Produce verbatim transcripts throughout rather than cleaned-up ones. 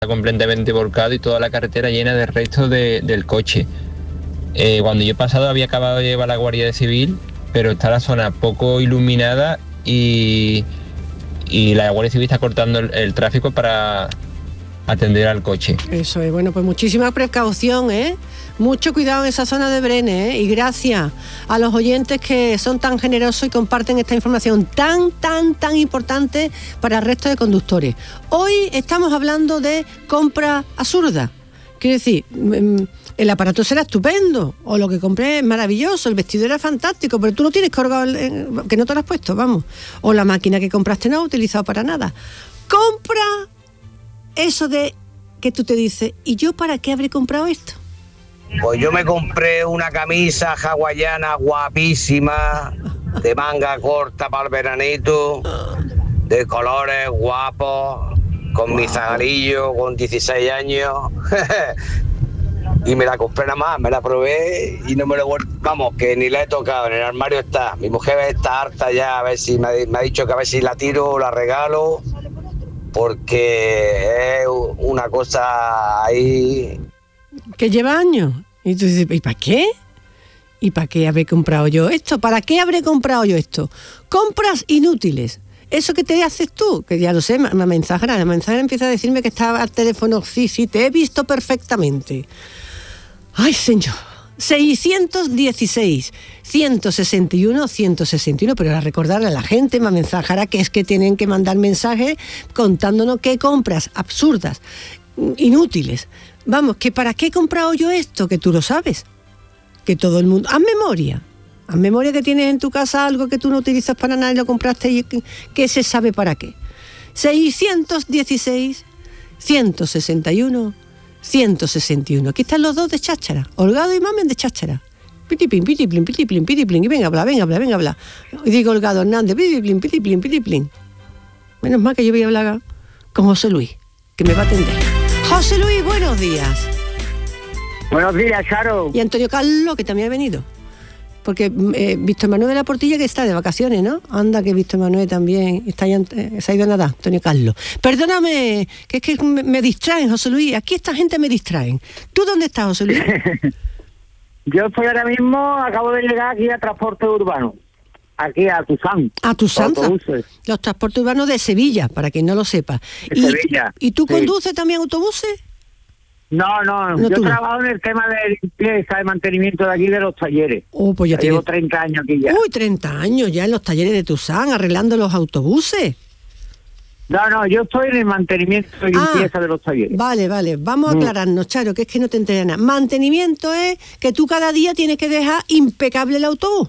completamente volcado y toda la carretera llena de restos de, del coche. Eh, cuando yo he pasado había acabado de llevar la Guardia Civil, pero está la zona poco iluminada y, y la Guardia Civil está cortando el, el tráfico para atender al coche. Eso es, bueno, pues muchísima precaución, ¿eh? Mucho cuidado en esa zona de Brenes, ¿eh? Y gracias a los oyentes que son tan generosos y comparten esta información tan, tan, tan importante para el resto de conductores. Hoy estamos hablando de compra absurda. Quiero decir, el aparato será estupendo, o lo que compré es maravilloso, el vestido era fantástico, pero tú lo tienes colgado, que no te lo has puesto, vamos. O la máquina que compraste no has utilizado para nada. Compra eso de que tú te dices, ¿y yo para qué habré comprado esto? Pues yo me compré una camisa hawaiana guapísima, de manga corta para el veranito, de colores guapos, con mi zagalillo, con dieciséis años. Y me la compré nada más, me la probé y no me lo vuelvo. Vamos, que ni la he tocado, en el armario está. Mi mujer está harta ya, a ver si me ha, me ha dicho que a ver si la tiro o la regalo, porque es una cosa ahí que lleva años. Y tú dices, ¿y para qué? ¿Y para qué habré comprado yo esto? ¿Para qué habré comprado yo esto? Compras inútiles. Eso que te haces tú, que ya lo sé, la mensajera, la mensajera empieza a decirme que estaba al teléfono, sí, sí, te he visto perfectamente. Ay, señor. seiscientos dieciséis, ciento sesenta y uno, ciento sesenta y uno, pero ahora recordarle a la gente, ma mensajera, que es que tienen que mandar mensajes contándonos qué compras absurdas, inútiles. Vamos, que para qué he comprado yo esto, que tú lo sabes, que todo el mundo... Haz memoria, haz memoria que tienes en tu casa algo que tú no utilizas para nada y lo compraste y que, que se sabe para qué. seiscientos dieciséis, ciento sesenta y uno, ciento sesenta y uno. Aquí están los dos de cháchara, Holgado y Mamen de cháchara. Pitiplin, pitiplin, pitiplin, pitiplin, y venga, habla, venga, habla, venga, habla. Y digo Holgado Hernández, pitiplin, pitiplin, pitiplin. Menos mal que yo voy a hablar con José Luis, que me va a atender. José Luis, buenos días. Buenos días, Charo. Y Antonio Carlos, que también ha venido. Porque eh, Víctor Manuel de la Portilla, que está de vacaciones, ¿no? Anda, que Víctor Manuel también está ya, eh, se ha ido a nadar, Antonio Carlos. Perdóname, que es que me, me distraen, José Luis. Aquí esta gente me distraen. ¿Tú dónde estás, José Luis? Yo estoy ahora mismo, acabo de llegar aquí a Transporte Urbano. Aquí a Tuzán. A Tuzán. Los transportes urbanos de Sevilla, para quien no lo sepa. De y, Sevilla. ¿Y tú sí. conduces también autobuses? No, no, no yo tú. trabajo en el tema de limpieza, de mantenimiento de aquí de los talleres. Oh, pues ya Llevo tiene... treinta años aquí ya. Uy, treinta años ya en los talleres de Tuzán, arreglando los autobuses. No, no, yo estoy en el mantenimiento y limpieza ah, de los talleres. Vale, vale, vamos a aclararnos, Charo, que es que no te enteras nada. Mantenimiento es que tú cada día tienes que dejar impecable el autobús.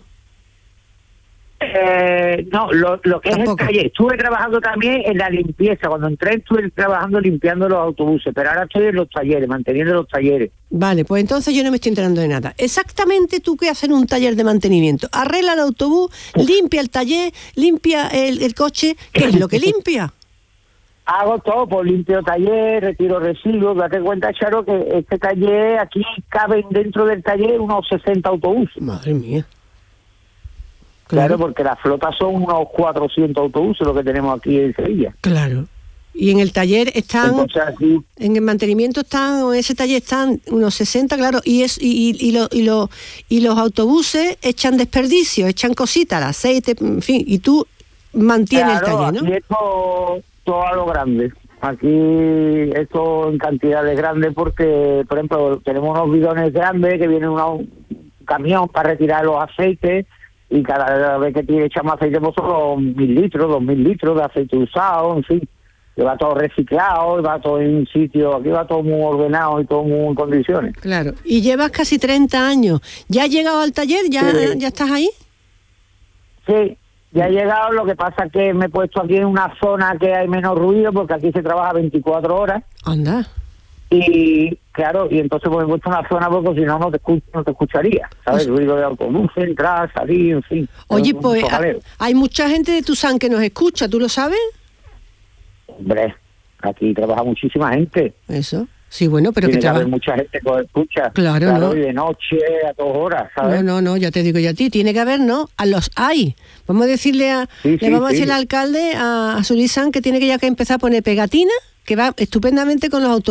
Eh, no, lo, lo que Tampoco. es el taller. Estuve trabajando también en la limpieza. Cuando entré estuve trabajando limpiando los autobuses, pero ahora estoy en los talleres, manteniendo los talleres. Vale, pues entonces yo no me estoy enterando de nada. Exactamente tú qué haces en un taller de mantenimiento. Arregla el autobús, Uf. limpia el taller, limpia el, el coche. ¿Qué es lo que limpia? Hago todo, pues limpio taller, retiro residuos. Date cuenta, Charo, que este taller, aquí caben dentro del taller unos sesenta autobuses. Madre mía. Claro, porque la flota son unos cuatrocientos autobuses lo que tenemos aquí en Sevilla. Claro. Y en el taller están, Entonces, aquí, en el mantenimiento están, o en ese taller están unos sesenta, claro, y es y, y, y, lo, y, lo, y los autobuses echan desperdicio, echan cositas, el aceite, en fin, y tú mantienes claro, el taller, ¿no? Aquí es todo, todo a lo grande. Aquí esto en cantidades grandes porque, por ejemplo, tenemos unos bidones grandes que viene una, un camión para retirar los aceites. Y cada vez que tiene echamos aceite, pues son mil litros, dos mil litros de aceite usado, en fin. Que va todo reciclado, va todo en un sitio, aquí va todo muy ordenado y todo muy en condiciones. Claro, y llevas casi treinta años. ¿Ya has llegado al taller? ¿Ya, sí. ¿ya estás ahí? Sí, ya he llegado, lo que pasa es que me he puesto aquí en una zona que hay menos ruido, porque aquí se trabaja veinticuatro horas. Anda. Y claro, y entonces pues me he puesto una zona porque si no no te, escuch- no te escucharía, ¿sabes? El ruido de autobús, entrar, salir, en fin. Oye, pues hay, hay mucha gente de Tuzán que nos escucha, ¿tú lo sabes? Hombre, aquí trabaja muchísima gente. Eso, sí, bueno, pero Tiene que trabaja... mucha gente que nos escucha. Claro, claro, ¿no? Y de noche, a todas horas, ¿sabes? No, no, no, ya te digo yo a ti, tiene que haber, ¿no? A los hay. Vamos a decirle a... Sí, le sí, vamos sí. a decir al alcalde, a, a Surizán, que tiene que ya que empezar a poner pegatinas que va estupendamente con los autobuses.